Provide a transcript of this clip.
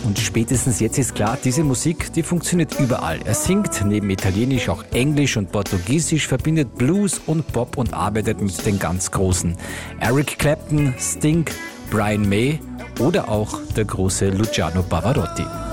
Und spätestens jetzt ist klar, diese Musik, die funktioniert überall. Er singt neben Italienisch auch Englisch und Portugiesisch, verbindet Blues und Pop und arbeitet mit den ganz Großen. Eric Clapton, Sting, Brian May oder auch der große Luciano Pavarotti.